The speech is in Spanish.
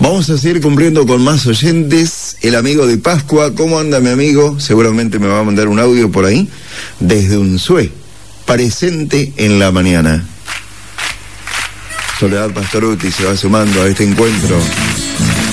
Vamos a seguir cumpliendo con más oyentes. El amigo de Pascua, ¿cómo anda mi amigo? Seguramente me va a mandar un audio por ahí. Desde Unzué, presente en la mañana. Soledad Pastoruti se va sumando a este encuentro.